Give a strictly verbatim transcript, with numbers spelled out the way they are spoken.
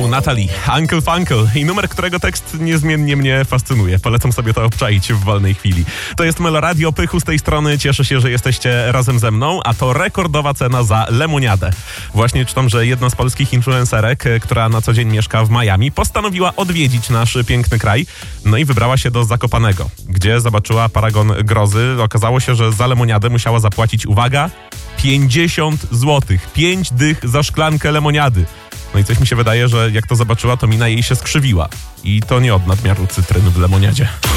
utworu Natalie, Uncle Funkle i numer, którego tekst niezmiennie mnie fascynuje. Polecam sobie to obczaić w wolnej chwili. To jest Meloradio, Pychu z tej strony. Cieszę się, że jesteście razem ze mną, a to rekordowa cena za lemoniadę. Właśnie czytam, że jedna z polskich influencerek, która na co dzień mieszka w Miami, postanowiła odwiedzić nasz piękny kraj, no i wybrała się do Zakopanego, gdzie zobaczyła paragon grozy. Okazało się, że za lemoniadę musiała zapłacić, uwaga, pięćdziesiąt złotych. Pięć dych za szklankę lemoniady. No i coś mi się wydaje, że jak to zobaczyła, to mina jej się skrzywiła. I to nie od nadmiaru cytryn w lemoniadzie.